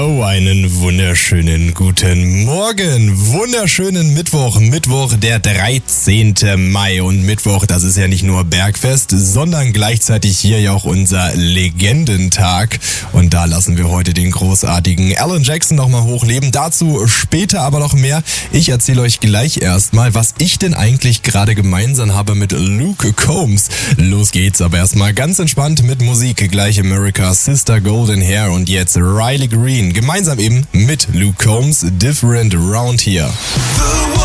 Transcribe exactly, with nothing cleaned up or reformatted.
Oh, einen wunderschönen guten Morgen, wunderschönen Mittwoch, Mittwoch der dreizehnten Mai und Mittwoch, das ist ja nicht nur Bergfest, sondern gleichzeitig hier ja auch unser Legendentag und da lassen wir heute den großartigen Alan Jackson nochmal hochleben, dazu später aber noch mehr. Ich erzähle euch gleich erstmal, was ich denn eigentlich gerade gemeinsam habe mit Luke Combs. Los geht's aber erstmal ganz entspannt mit Musik, gleich America, Sister Golden Hair und jetzt Riley Green. Gemeinsam eben mit Luke Combs, Different Round Here.